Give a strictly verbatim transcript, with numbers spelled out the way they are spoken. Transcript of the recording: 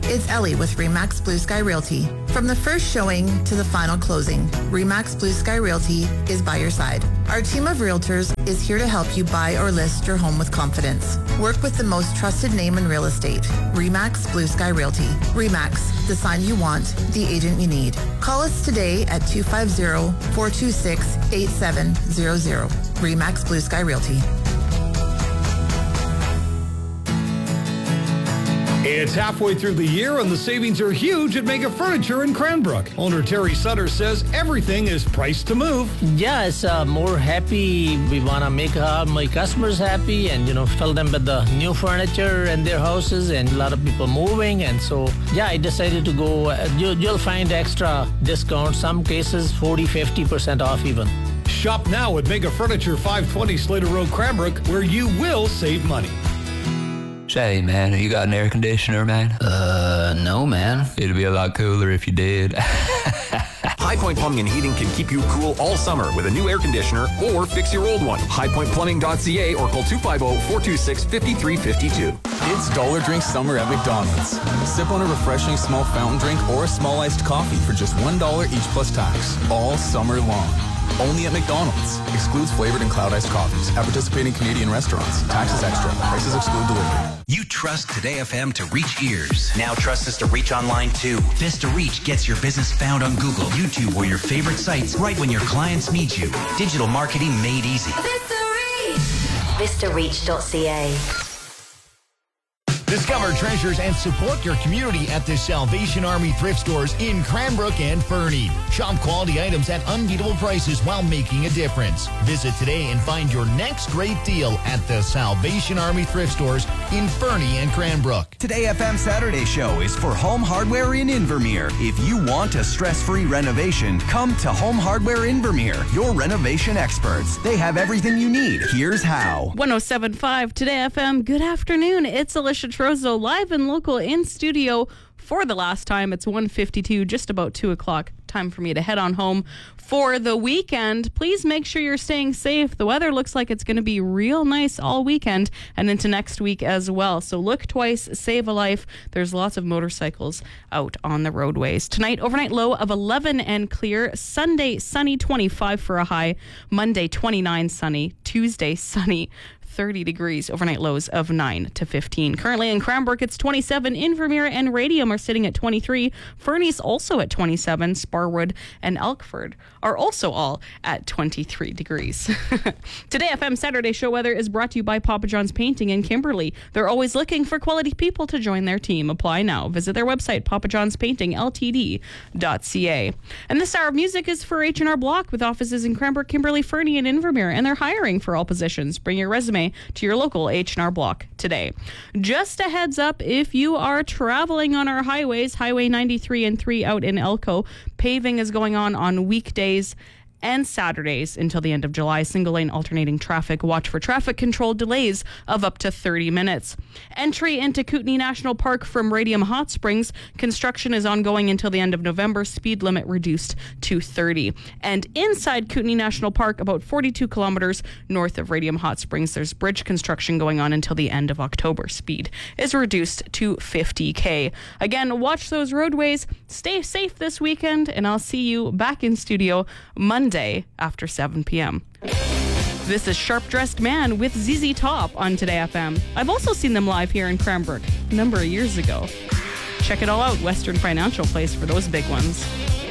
It's Ellie with Remax Blue Sky Realty. From the first showing to the final closing, Remax Blue Sky Realty is by your side. Our team of realtors is here to help you buy or list your home with confidence. Work with the most trusted name in real estate, Remax Blue Sky Realty. Remax, the sign you want, the agent you need. Call us today at two five zero, four two six, eight seven zero zero. Remax Blue Sky Realty. It's halfway through the year and the savings are huge at Mega Furniture in Cranbrook. Owner Terry Sutter says everything is priced to move. Yeah, it's uh, more happy. We want to make uh, my customers happy and, you know, fill them with the new furniture in their houses, and a lot of people moving. And so, yeah, I decided to go. Uh, you, you'll find extra discounts, some cases forty, fifty percent off even. Shop now at Mega Furniture, five twenty Slater Road, Cranbrook, where you will save money. Say, man, you got an air conditioner, man? Uh, no, man. It'd be a lot cooler if you did. High Point Plumbing and Heating can keep you cool all summer with a new air conditioner or fix your old one. high point plumbing dot c a or call two five zero, four two six, five three five two. It's Dollar Drink Summer at McDonald's. Sip on a refreshing small fountain drink or a small iced coffee for just one dollar each plus tax, all summer long. Only at McDonald's. Excludes flavored and cloud iced coffees at participating Canadian restaurants. Taxes extra. Prices exclude delivery. You trust Today F M to reach ears. Now trust us to reach online too. Vista Reach gets your business found on Google, YouTube, or your favorite sites right when your clients need you. Digital marketing made easy. Vista Reach. vista reach dot c a. Discover treasures and support your community at the Salvation Army thrift stores in Cranbrook and Fernie. Shop quality items at unbeatable prices while making a difference. Visit today and find your next great deal at the Salvation Army thrift stores in Fernie and Cranbrook. Today F M Saturday Show is for Home Hardware in Invermere. If you want a stress-free renovation, come to Home Hardware Invermere, your renovation experts. They have everything you need. Here's how. one oh seven point five Today F M. Good afternoon. It's Alicia Trozo, live and local in studio for the last time. It's one fifty-two, just about two o'clock. Time for me to head on home for the weekend. Please make sure you're staying safe. The weather looks like it's going to be real nice all weekend and into next week as well. So look twice, save a life. There's lots of motorcycles out on the roadways. Tonight, overnight low of eleven and clear. Sunday, sunny, twenty-five for a high. Monday, twenty-nine, sunny. Tuesday, sunny, thirty degrees, overnight lows of nine to fifteen. Currently in Cranbrook, it's twenty-seven. Invermere and Radium are sitting at twenty-three. Fernie's also at twenty-seven. Sparwood and Elkford are also all at twenty-three degrees. Today F M Saturday Show weather is brought to you by Papa John's Painting in Kimberley. They're always looking for quality people to join their team. Apply now. Visit their website, papa johns painting l t d dot c a. And this hour of music is for H and R Block with offices in Cranbrook, Kimberley, Fernie, and Invermere, and they're hiring for all positions. Bring your resume to your local H and R Block today. Just a heads up, if you are traveling on our highways, Highway ninety-three and three out in Elko, paving is going on on weekdays and Saturdays until the end of July. Single lane alternating traffic. Watch for traffic control delays of up to thirty minutes. Entry into Kootenay National Park from Radium Hot Springs. Construction is ongoing until the end of November. Speed limit reduced to thirty. And inside Kootenay National Park, about forty-two kilometers north of Radium Hot Springs, there's bridge construction going on until the end of October. Speed is reduced to fifty k. Again, watch those roadways. Stay safe this weekend, and I'll see you back in studio Monday after seven p.m. This is Sharp Dressed Man with Z Z Top on Today F M. I've also seen them live here in Cranbrook a number of years ago. Check it all out, Western Financial Place, for those big ones.